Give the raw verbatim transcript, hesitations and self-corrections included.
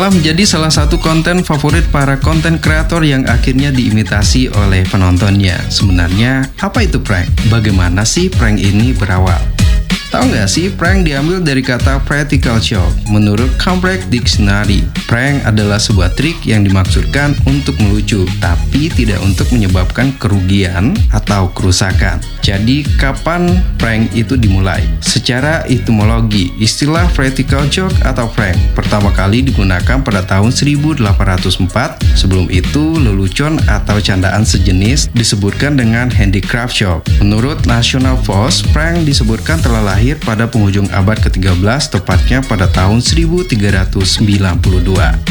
telah menjadi salah satu konten favorit para konten kreator yang akhirnya diimitasi oleh penontonnya. Sebenarnya, apa itu prank? Bagaimana sih prank ini berawal? Tahu nggak sih, prank diambil dari kata practical joke. Menurut Cambridge Dictionary, prank adalah sebuah trik yang dimaksudkan untuk melucu, tapi tidak untuk menyebabkan kerugian atau kerusakan. Jadi, kapan prank itu dimulai? Secara etimologi, istilah practical joke atau prank pertama kali digunakan pada tahun seribu delapan ratus empat. Sebelum itu, lelucon atau candaan sejenis disebutkan dengan handicraft joke. Menurut National Post, prank disebutkan telah lahir pada penghujung abad ke tiga belas, tepatnya pada tahun seribu tiga ratus sembilan puluh dua.